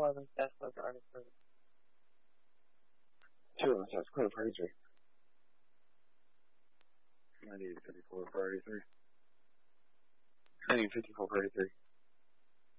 one was Death was article. 2 of them sounds clear for 83. 98, 54 for 83. 54 for 83.